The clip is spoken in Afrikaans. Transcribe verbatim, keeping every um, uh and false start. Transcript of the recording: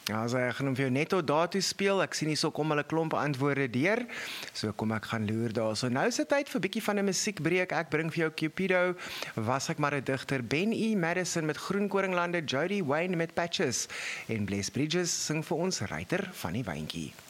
Ja, so ek gaan hom vir jou net tot daartoe speel. Ek sien hierso kom hulle klomp antwoorde deur. So kom ek gaan loer daar. So nou is dit tyd vir 'n bietjie van 'n musiekbreek. Ek bring vir jou Cupido, Was ek maar 'n digter, Ben E. Madison met Groenkoringlande, Jody Wayne met Patches en Bless Bridges sing vir ons Ruiter van die Wyntjie.